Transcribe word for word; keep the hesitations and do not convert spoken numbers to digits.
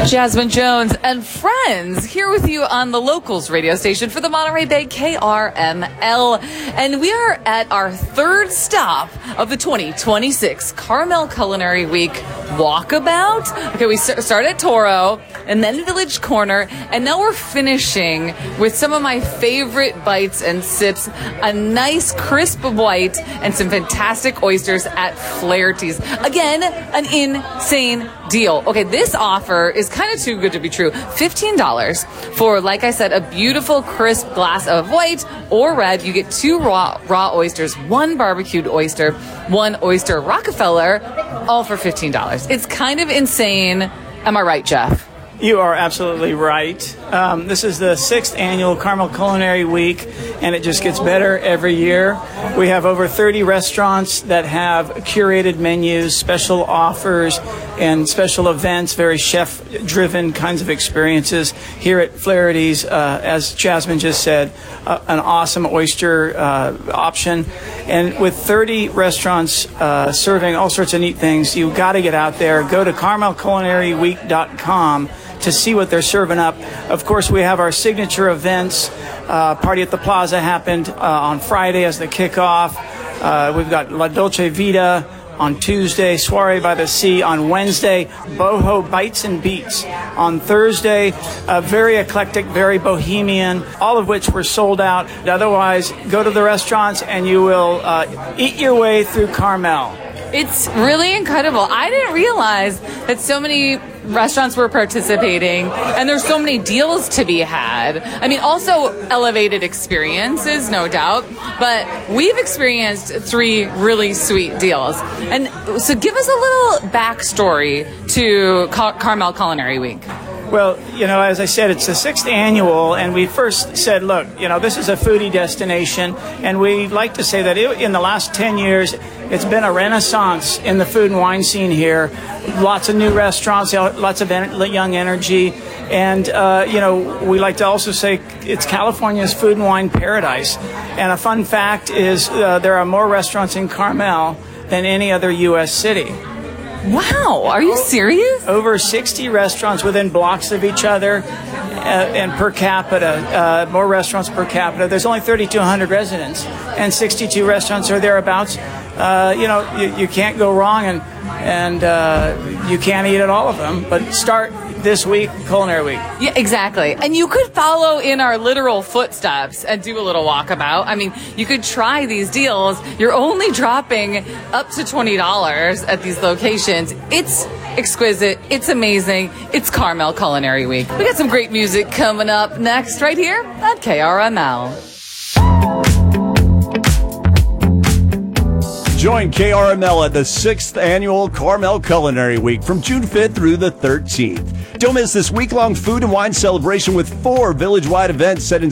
Jasmine Jones and friends here with you on the Locals radio station for the Monterey Bay K R M L. And we are at our third stop of the twenty twenty-six Carmel Culinary Week walkabout. Okay, we started at Toro and then Village Corner, and now we're finishing with some of my favorite bites and sips, a nice crisp white and some fantastic oysters at Flaherty's. Again, an insane deal. Okay, this offer is kind of too good to be true. fifteen dollars for, like I said, a beautiful crisp glass of white or red. You get two raw raw oysters, one barbecued oyster, one oyster Rockefeller, all for fifteen dollars. It's kind of insane. Am I right, Jeff? You are absolutely right. Um, this is the sixth annual Carmel Culinary Week, and it just gets better every year. We have over thirty restaurants that have curated menus, special offers, and special events, very chef-driven kinds of experiences. Here at Flaherty's, uh, as Jasmine just said, uh, an awesome oyster uh, option. And with thirty restaurants uh, serving all sorts of neat things, you've got to get out there. Go to carmel culinary week dot com to see what they're serving up. Of course, we have our signature events. Uh, Party at the Plaza happened uh, on Friday as the kickoff. Uh, we've got La Dolce Vita on Tuesday, Soiree by the Sea on Wednesday, Boho Bites and Beats on Thursday. Uh, very eclectic, very bohemian, all of which were sold out. Otherwise, go to the restaurants and you will uh, eat your way through Carmel. It's really incredible. I didn't realize that so many restaurants were participating and there's so many deals to be had. I mean, also elevated experiences, no doubt, but we've experienced three really sweet deals. And so give us a little backstory to Car- Carmel Culinary Week. Well, you know, as I said, it's the sixth annual, and we first said, look, you know, this is a foodie destination, and we like to say that it, in the last ten years, it's been a renaissance in the food and wine scene here. Lots of new restaurants, lots of en- young energy, and, uh, you know, we like to also say it's California's food and wine paradise. And a fun fact is uh, there are more restaurants in Carmel than any other U S city. Wow, are you serious? Over sixty restaurants within blocks of each other, uh, and per capita, uh, more restaurants per capita. There's only thirty-two hundred residents, and sixty-two restaurants or thereabouts. Uh, you know, you, you can't go wrong, and and uh, you can't eat at all of them. But start this week, Culinary Week. Yeah, exactly. And you could follow in our literal footsteps and do a little walkabout. I mean, you could try these deals. You're only dropping up to twenty dollars at these locations. It's exquisite. It's amazing. It's Carmel Culinary Week. We got some great music coming up next right here at K R M L. Join K R M L at the sixth Annual Carmel Culinary Week from June fifth through the thirteenth. Don't miss this week-long food and wine celebration with four village-wide events set in